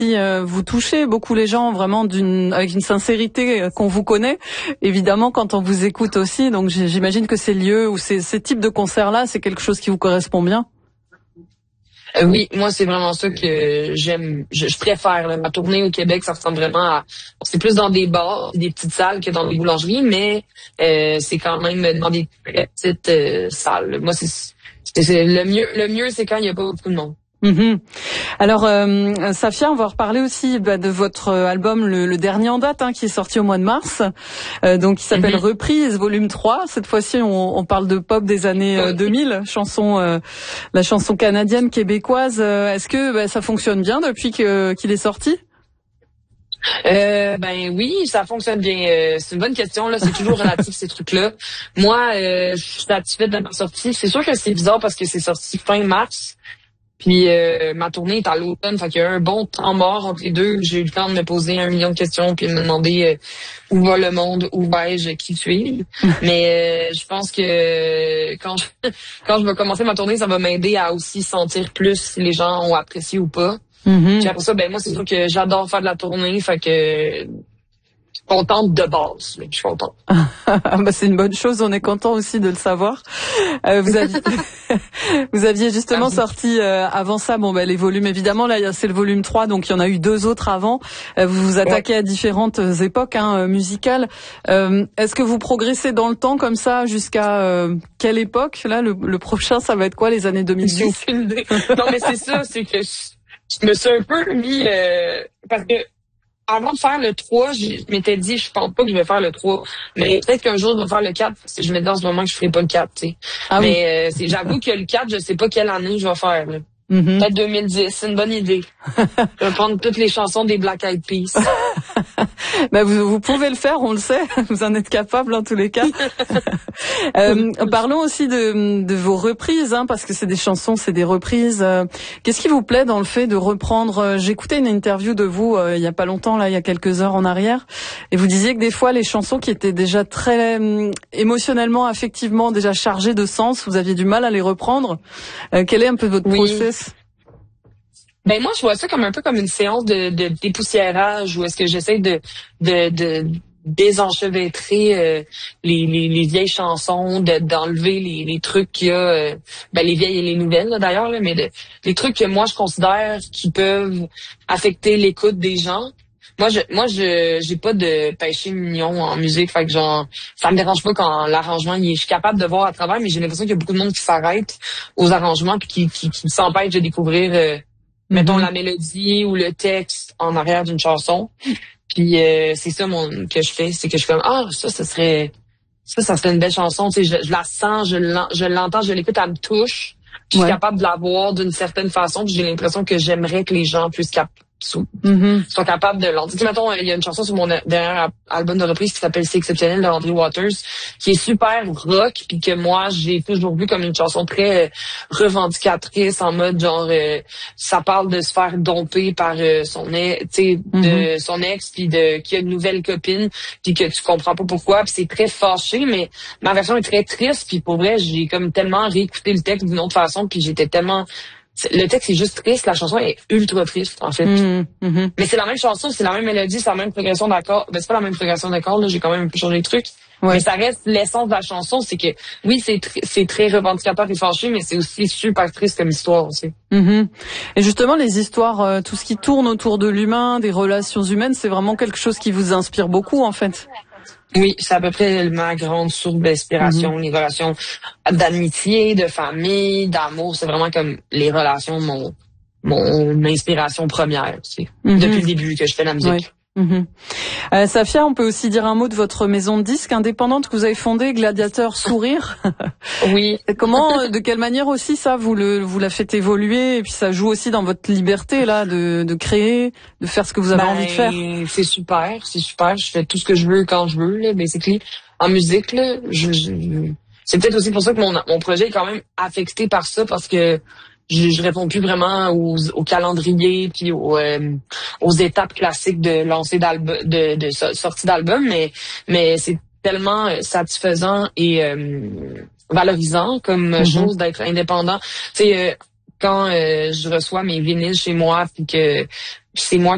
vous touchez beaucoup les gens vraiment avec une sincérité qu'on vous connaît, évidemment quand on vous écoute aussi. Donc j'imagine que ces lieux ou ces types de concerts-là, c'est quelque chose qui vous correspond bien. Oui, moi c'est vraiment ça que j'aime. Je préfère là. Ma tournée au Québec, ça ressemble vraiment à. C'est plus dans des bars, des petites salles que dans des boulangeries, mais c'est quand même dans des très petites salles. Moi, c'est le mieux. Le mieux, c'est quand il n'y a pas beaucoup de monde. Mm-hmm. Alors, Safia, on va reparler aussi de votre album, le dernier en date, qui est sorti au mois de mars, donc qui s'appelle Reprise, volume 3. Cette fois-ci, on parle de pop des années 2000, la chanson canadienne, québécoise. Est-ce que ça fonctionne bien depuis qu'il est sorti? Ben oui, ça fonctionne bien. C'est une bonne question là. C'est toujours relatif ces trucs-là. Moi, je suis satisfaite de ma sortie. C'est sûr que c'est bizarre parce que c'est sorti fin mars. Puis ma tournée est à l'automne, fait qu'il y a un bon temps mort entre les deux. J'ai eu le temps de me poser 1 million de questions puis de me demander où va le monde, où vais-je, qui suis. Mais je pense que quand je vais commencer ma tournée, ça va m'aider à aussi sentir plus si les gens ont apprécié ou pas. Puis après ça, ben moi c'est sûr que j'adore faire de la tournée, fait que contente de base, je suis contente. C'est une bonne chose, on est content aussi de le savoir. Vous aviez justement sorti avant ça, les volumes évidemment, là c'est le volume 3, donc il y en a eu 2 autres avant. Vous vous attaquez à différentes époques musicales. Est-ce que vous progressez dans le temps comme ça jusqu'à quelle époque? Là, le prochain, ça va être quoi, les années 2010? J'ai aucune idée. Non mais c'est ça, c'est que je me suis un peu mis parce que avant de faire le 3, je m'étais dit, je pense pas que je vais faire le 3. Mais peut-être qu'un jour, je vais faire le 4. Parce que je me dis en ce moment que je ferai pas le 4, tu sais. Mais j'avoue que le 4, je sais pas quelle année je vais faire. Là. Peut-être 2010, c'est une bonne idée. Je vais prendre toutes les chansons des Black Eyed Peas. Vous pouvez le faire, on le sait. Vous en êtes capable en tous les cas. Parlons aussi de vos reprises, parce que c'est des chansons, c'est des reprises. Qu'est-ce qui vous plaît dans le fait de reprendre? J'ai écouté une interview de vous il y a pas longtemps, là, il y a quelques heures en arrière, et vous disiez que des fois les chansons qui étaient déjà très émotionnellement, affectivement déjà chargées de sens, vous aviez du mal à les reprendre. Quel est un peu votre process? Ben moi je vois ça comme un peu comme une séance de dépoussiérage où est-ce que j'essaie de désenchevêtrer les vieilles chansons, d'enlever les trucs qu'il y a, les vieilles et les nouvelles là, d'ailleurs là, mais les trucs que moi je considère qui peuvent affecter l'écoute des gens. Moi j'ai pas de péché mignon en musique, fait que genre ça me dérange pas quand l'arrangement je suis capable de voir à travers, mais j'ai l'impression qu'il y a beaucoup de monde qui s'arrête aux arrangements puis qui s'empêche de découvrir mettons la mélodie ou le texte en arrière d'une chanson. Puis c'est ça que je fais, c'est que je suis comme ça serait une belle chanson, tu sais, je la sens, je l'entends, je l'écoute, elle me touche. Je suis capable de la voir d'une certaine façon, puis j'ai l'impression que j'aimerais que les gens puissent sont capables de l'entendre. Mettons, il y a une chanson sur mon dernier album de reprise qui s'appelle C'est exceptionnel de André Waters, qui est super rock, puis que moi j'ai toujours vu comme une chanson très revendicatrice, en mode genre ça parle de se faire domper par son ex, de son ex, puis qu'il y a une nouvelle copine, puis que tu comprends pas pourquoi, puis c'est très fâché, mais ma version est très triste, puis pour vrai j'ai comme tellement réécouté le texte d'une autre façon, puis j'étais tellement le texte est juste triste, la chanson est ultra triste, en fait. Mais c'est la même chanson, c'est la même mélodie, c'est la même progression d'accords. Ben, c'est pas la même progression d'accords, là, j'ai quand même un peu changé les trucs. Mais ça reste l'essence de la chanson, c'est que, oui, c'est très revendicateur et fâché, mais c'est aussi super triste comme histoire aussi. Et justement, les histoires, tout ce qui tourne autour de l'humain, des relations humaines, c'est vraiment quelque chose qui vous inspire beaucoup, en fait. Oui, c'est à peu près ma grande source d'inspiration, les relations d'amitié, de famille, d'amour. C'est vraiment comme les relations, mon inspiration première, tu sais, depuis le début que je fais la musique. Safia, on peut aussi dire un mot de votre maison de disques indépendante que vous avez fondée, Gladiateur Sourire. Oui. Comment, de quelle manière aussi ça, vous la faites évoluer, et puis ça joue aussi dans votre liberté là de créer, de faire ce que vous avez envie de faire. C'est super. Je fais tout ce que je veux quand je veux, là, basically. En musique, là, c'est peut-être aussi pour ça que mon projet est quand même affecté par ça, parce que je réponds plus vraiment au calendrier puis aux étapes classiques de lancer d'album, de sortie d'album, mais c'est tellement satisfaisant et valorisant comme chose d'être indépendant. Tu sais, quand je reçois mes vinyles chez moi puis que c'est moi